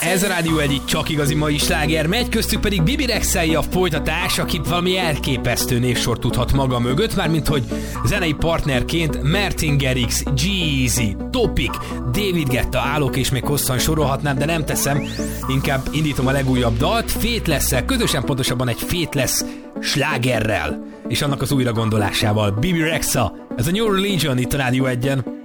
Ez a Rádió egy csak igazi mai sláger megy, köztük pedig Bibi Rexelje a folytatás, akit valami elképesztő névsor tudhat maga mögött, mármint hogy zenei partnerként Martin Garrix, G-Eazy, Topic, David Guetta, állok és még hosszan sorolhatnám, de nem teszem, inkább indítom a legújabb dalt, Faithless-szel, közösen pontosabban egy Faithless slágerrel, és annak az újra gondolásával. Bibi Rexa, ez a New Religion itt a Rádió 1-en.